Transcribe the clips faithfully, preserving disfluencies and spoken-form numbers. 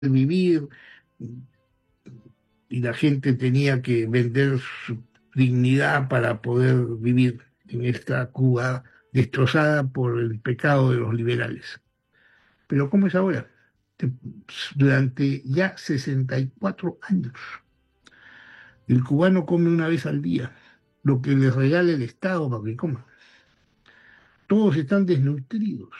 vivir y la gente tenía que vender su dignidad para poder vivir en esta Cuba destrozada por el pecado de los liberales. Pero ¿cómo es ahora? Te- Durante ya sesenta y cuatro años, el cubano come una vez al día, lo que les regala el Estado para que coman. Todos están desnutridos.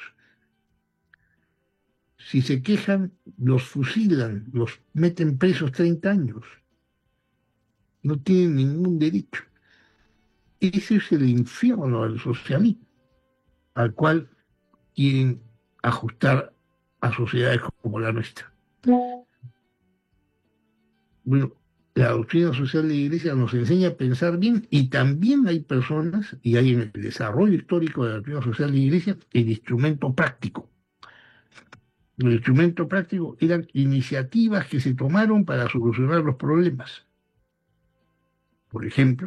Si se quejan, los fusilan, los meten presos treinta años. No tienen ningún derecho. Ese es el infierno del socialismo, al cual quieren ajustar a sociedades como la nuestra. Bueno, la doctrina social de la Iglesia nos enseña a pensar bien y también hay personas, y hay en el desarrollo histórico de la doctrina social de la Iglesia, el instrumento práctico. El instrumento práctico eran iniciativas que se tomaron para solucionar los problemas. Por ejemplo,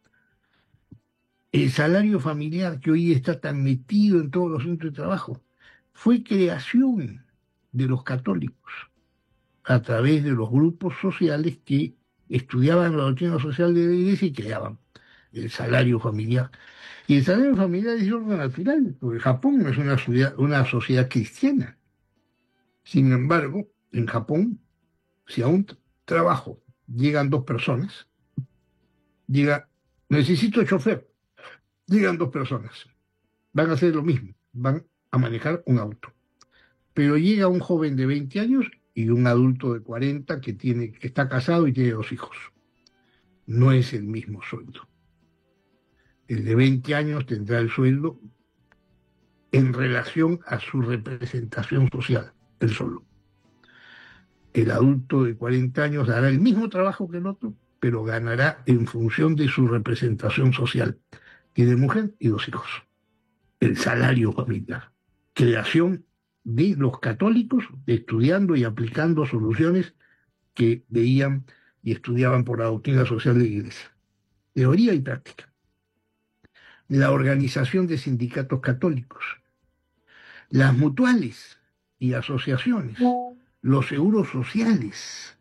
el salario familiar que hoy está tan metido en todos los centros de trabajo fue creación de los católicos a través de los grupos sociales que estudiaban la doctrina social de la Iglesia y creaban el salario familiar. Y el salario familiar es orden natural, porque Japón no es una, sociedad, una sociedad cristiana. Sin embargo, en Japón, si a un trabajo llegan dos personas, llega, necesito chofer, llegan dos personas, van a hacer lo mismo, van a manejar un auto. Pero llega un joven de veinte años y un adulto de cuarenta que, tiene, que está casado y tiene dos hijos. No es el mismo sueldo. El de veinte años tendrá el sueldo en relación a su representación social, el solo. El adulto de cuarenta años hará el mismo trabajo que el otro, pero ganará en función de su representación social. Tiene mujer y dos hijos. El salario familiar. Creación de los católicos estudiando y aplicando soluciones que veían y estudiaban por la doctrina social de la Iglesia. Teoría y práctica. La organización de sindicatos católicos, las mutuales y asociaciones, los seguros sociales,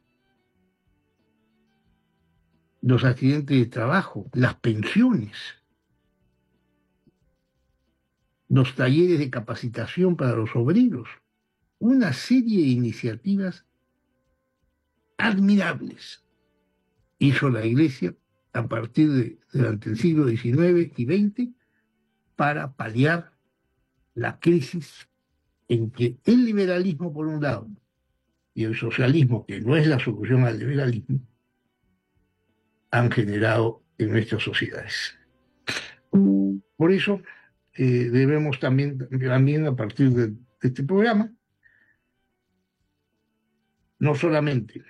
los accidentes de trabajo, las pensiones, los talleres de capacitación para los obreros, una serie de iniciativas admirables hizo la Iglesia a partir de durante el siglo diecinueve y veinte para paliar la crisis en que el liberalismo por un lado y el socialismo, que no es la solución al liberalismo, han generado en nuestras sociedades. Por eso eh, debemos también, también a partir de, de este programa, no solamente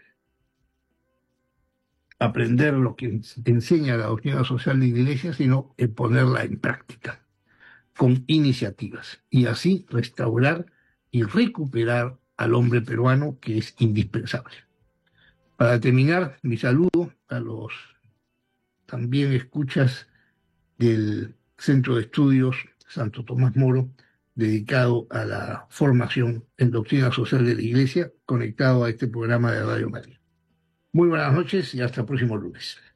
aprender lo que enseña la doctrina social de la Iglesia, sino eh, ponerla en práctica con iniciativas y así restaurar y recuperar al hombre peruano, que es indispensable. Para terminar, mi saludo a los también escuchas del Centro de Estudios Santo Tomás Moro, dedicado a la formación en doctrina social de la Iglesia, conectado a este programa de Radio María. Muy buenas noches y hasta el próximo lunes.